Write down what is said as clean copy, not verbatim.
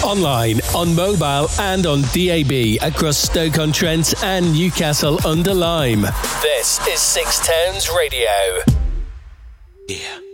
Online, on mobile and on DAB across Stoke-on-Trent and Newcastle under Lyme. This is Six Towns Radio. Yeah.